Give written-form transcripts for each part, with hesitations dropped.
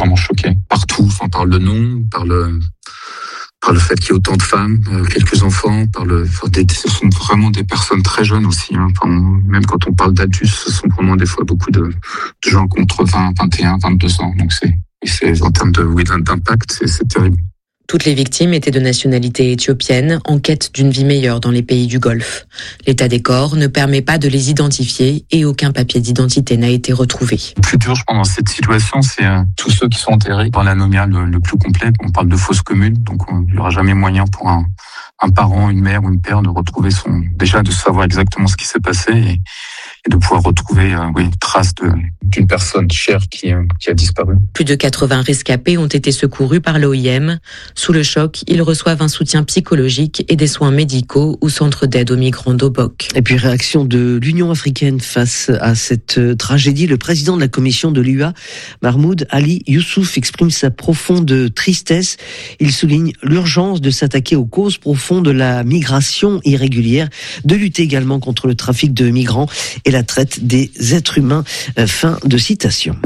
vraiment choqué. Partout, on parle de nom, par le fait qu'il y ait autant de femmes, quelques enfants, ce sont vraiment des personnes très jeunes aussi. Même quand on parle d'adultes, ce sont vraiment des fois beaucoup de gens contre 20, 21, 22 ans. Donc c'est en termes d'impact, c'est terrible. Toutes les victimes étaient de nationalité éthiopienne, en quête d'une vie meilleure dans les pays du Golfe. L'état des corps ne permet pas de les identifier et aucun papier d'identité n'a été retrouvé. Le plus dur, je pense, dans cette situation, c'est tous ceux qui sont enterrés dans l'anomia le plus complet. On parle de fosse commune, donc il n'y aura jamais moyen pour un parent, une mère ou une père de retrouver déjà de savoir exactement ce qui s'est passé et de pouvoir retrouver une trace d'une personne chère qui a disparu. Plus de 80 rescapés ont été secourus par l'OIM. Sous le choc, ils reçoivent un soutien psychologique et des soins médicaux au centre d'aide aux migrants d'Obok. Et puis réaction de l'Union africaine face à cette tragédie. Le président de la commission de l'UA, Mahmoud Ali Youssouf, exprime sa profonde tristesse. Il souligne l'urgence de s'attaquer aux causes profondes de la migration irrégulière, de lutter également contre le trafic de migrants et la traite des êtres humains. Fin de citation.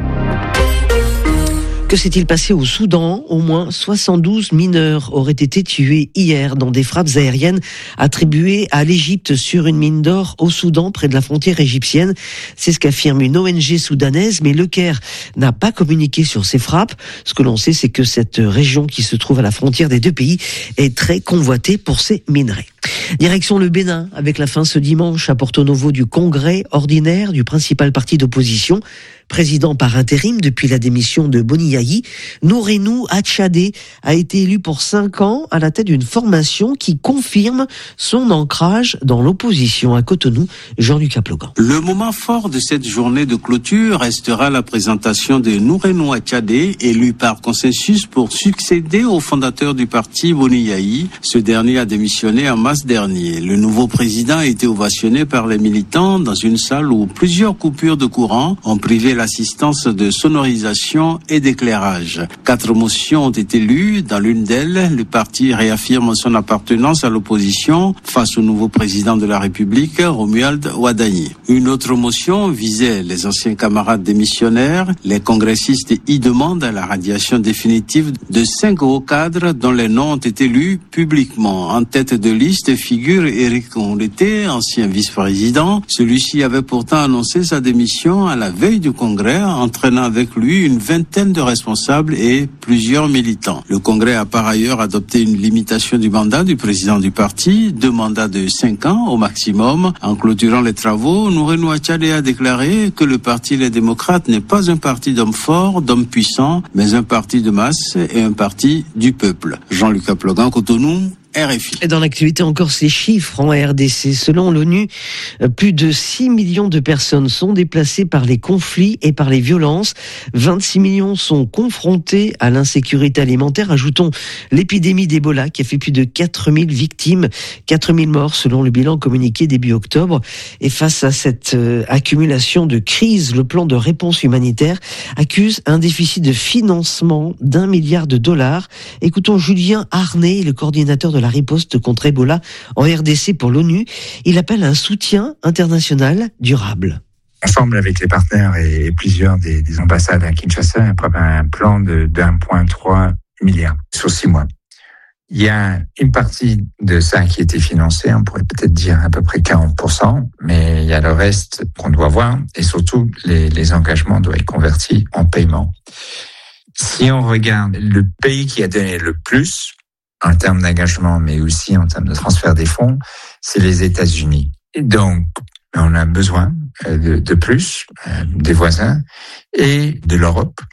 Que s'est-il passé au Soudan ? Au moins 72 mineurs auraient été tués hier dans des frappes aériennes attribuées à l'Égypte sur une mine d'or au Soudan, près de la frontière égyptienne. C'est ce qu'affirme une ONG soudanaise, mais le Caire n'a pas communiqué sur ces frappes. Ce que l'on sait, c'est que cette région qui se trouve à la frontière des deux pays est très convoitée pour ses minerais. Direction le Bénin, avec la fin ce dimanche à Porto Novo du congrès ordinaire du principal parti d'opposition. Président par intérim depuis la démission de Boni Yayi, Nourenou Atchadé a été élu pour 5 ans à la tête d'une formation qui confirme son ancrage dans l'opposition à Cotonou. Jean-Luc Aplogan. Le moment fort de cette journée de clôture restera la présentation de Nourenou Atchadé, élu par consensus pour succéder au fondateur du parti Boni Yayi. Ce dernier a démissionné en mars dernier. Le nouveau président a été ovationné par les militants dans une salle où plusieurs coupures de courant ont privé l'assistance de sonorisation et d'éclairage. 4 motions ont été lues. Dans l'une d'elles, le parti réaffirme son appartenance à l'opposition face au nouveau président de la République, Romuald Wadani. Une autre motion visait les anciens camarades démissionnaires. Les congressistes y demandent la radiation définitive de 5 hauts cadres dont les noms ont été lus publiquement. En tête de liste figure Éric Onleté, ancien vice-président. Celui-ci avait pourtant annoncé sa démission à la veille du Congrès, entraînant avec lui une vingtaine de responsables et plusieurs militants. Le Congrès a par ailleurs adopté une limitation du mandat du président du parti, 2 mandats de 5 ans au maximum. En clôturant les travaux, Nourenou Atchadé a déclaré que le parti Les Démocrates n'est pas un parti d'hommes forts, d'hommes puissants, mais un parti de masse et un parti du peuple. Jean-Luc Aplogan, Cotonou, RFI. Et dans l'actualité encore ces chiffres en RDC. Selon l'ONU, plus de 6 millions de personnes sont déplacées par les conflits et par les violences. 26 millions sont confrontés à l'insécurité alimentaire. Ajoutons l'épidémie d'Ebola qui a fait plus de 4000 victimes, 4000 morts selon le bilan communiqué début octobre. Et face à cette accumulation de crises, le plan de réponse humanitaire accuse un déficit de financement d'1 milliard de dollars. Écoutons Julien Arnay, le coordinateur de la riposte contre Ebola en RDC pour l'ONU. Il appelle à un soutien international durable. Ensemble avec les partenaires et plusieurs des ambassades à Kinshasa, un plan de 1,3 milliard sur 6 mois. Il y a une partie de ça qui a été financée, on pourrait peut-être dire à peu près 40%, mais il y a le reste qu'on doit voir et surtout les engagements doivent être convertis en paiement. Si on regarde le pays qui a donné le plus, en termes d'engagement, mais aussi en termes de transfert des fonds, c'est les États-Unis. Et donc, on a besoin de plus des voisins et de l'Europe.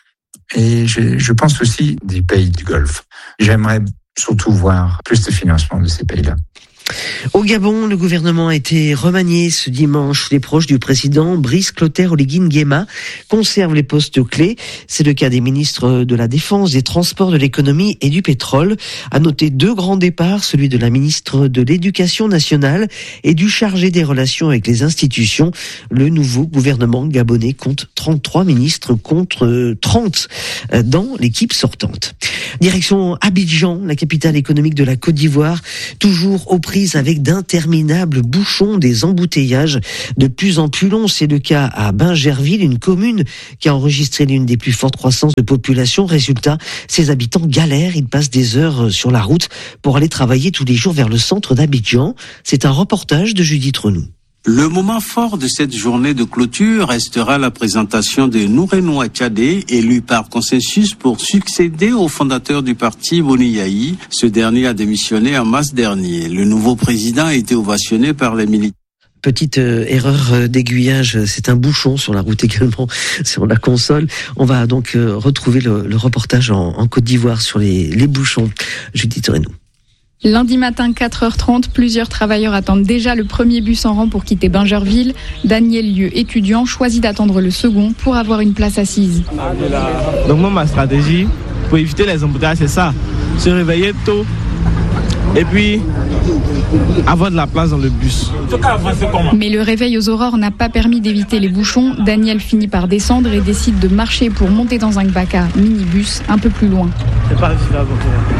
Et je pense aussi des pays du Golfe. J'aimerais surtout voir plus de financement de ces pays-là. Au Gabon, le gouvernement a été remanié ce dimanche. Les proches du président Brice Clotaire Oligui Nguema conservent les postes clés. C'est le cas des ministres de la Défense, des Transports, de l'Économie et du Pétrole. À noter 2 grands départs, celui de la ministre de l'Éducation nationale et du chargé des relations avec les institutions. Le nouveau gouvernement gabonais compte 33 ministres contre 30 dans l'équipe sortante. Direction Abidjan, la capitale économique de la Côte d'Ivoire, toujours aux prises avec d'interminables bouchons, des embouteillages de plus en plus longs. C'est le cas à Bingerville, une commune qui a enregistré l'une des plus fortes croissances de population. Résultat, ses habitants galèrent, ils passent des heures sur la route pour aller travailler tous les jours vers le centre d'Abidjan. C'est un reportage de Judith Renou. Le moment fort de cette journée de clôture restera la présentation de Nourénoua Tchadé, élu par consensus pour succéder au fondateur du parti Boni Yayi. Ce dernier a démissionné en mars dernier. Le nouveau président a été ovationné par les militaires. Petite erreur d'aiguillage, c'est un bouchon sur la route également, sur la console. On va donc retrouver le reportage en Côte d'Ivoire sur les bouchons. Judith Renou. Lundi matin, 4h30, plusieurs travailleurs attendent déjà le premier bus en rang pour quitter Bingerville. Daniel Lieu, étudiant, choisit d'attendre le second pour avoir une place assise. Donc moi, ma stratégie pour éviter les embouteillages, c'est ça. Se réveiller tôt et puis avoir de la place dans le bus. Mais le réveil aux aurores n'a pas permis d'éviter les bouchons. Daniel finit par descendre et décide de marcher pour monter dans un Gbaka minibus un peu plus loin. C'est pas vivable.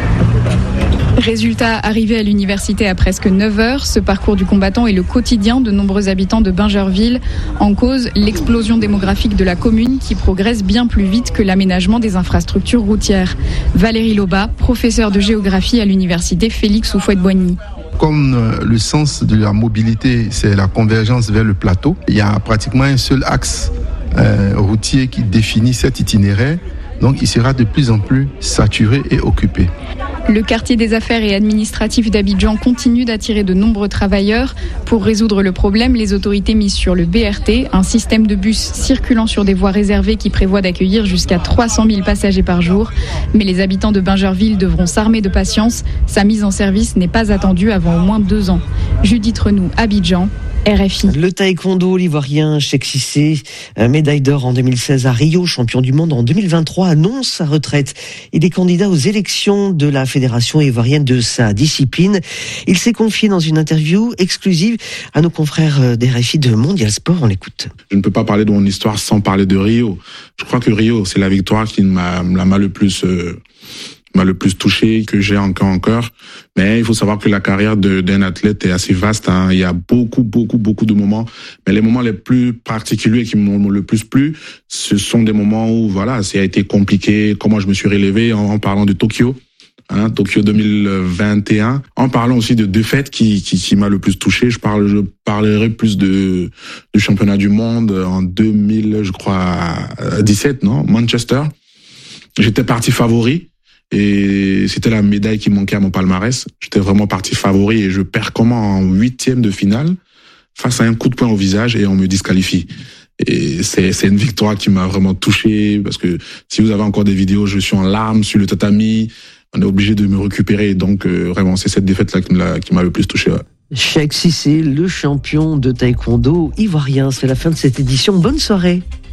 Résultat, arrivé à l'université à presque 9h, ce parcours du combattant est le quotidien de nombreux habitants de Bingerville. En cause, l'explosion démographique de la commune qui progresse bien plus vite que l'aménagement des infrastructures routières. Valérie Loba, professeure de géographie à l'université Félix Houphouët-Boigny. Comme le sens de la mobilité, c'est la convergence vers le plateau, il y a pratiquement un seul axe routier qui définit cet itinéraire. Donc il sera de plus en plus saturé et occupé. Le quartier des affaires et administratif d'Abidjan continue d'attirer de nombreux travailleurs. Pour résoudre le problème, les autorités misent sur le BRT, un système de bus circulant sur des voies réservées qui prévoit d'accueillir jusqu'à 300 000 passagers par jour. Mais les habitants de Bingerville devront s'armer de patience. Sa mise en service n'est pas attendue avant au moins 2 ans. Judith Renou, Abidjan. RFI. Le taekwondo, l'ivoirien Cheikh Cissé, médaille d'or en 2016 à Rio, champion du monde en 2023, annonce sa retraite. Il est candidat aux élections de la Fédération ivoirienne de sa discipline. Il s'est confié dans une interview exclusive à nos confrères d'RFI de Mondial Sport. On l'écoute. Je ne peux pas parler de mon histoire sans parler de Rio. Je crois que Rio, c'est la victoire qui m'a le plus touché, que j'ai encore. Mais il faut savoir que la carrière d'un athlète est assez vaste, hein. Il y a beaucoup de moments. Mais les moments les plus particuliers qui m'ont le plus plu, ce sont des moments où, voilà, ça a été compliqué, comment je me suis relevé en parlant de Tokyo. Tokyo 2021. En parlant aussi de défaites qui m'a le plus touché. Je parlerai plus du championnat du monde en 2017, Manchester. J'étais parti favori. Et c'était la médaille qui manquait à mon palmarès. J'étais vraiment parti favori et je perds comment en 8e de finale face à un coup de poing au visage et on me disqualifie. Et c'est une victoire qui m'a vraiment touché parce que si vous avez encore des vidéos, je suis en larmes sur le tatami. On est obligé de me récupérer. Donc vraiment, c'est cette défaite-là qui m'a le plus touché. Ouais. Cheikh Cissé, le champion de taekwondo ivoirien. C'est la fin de cette édition. Bonne soirée.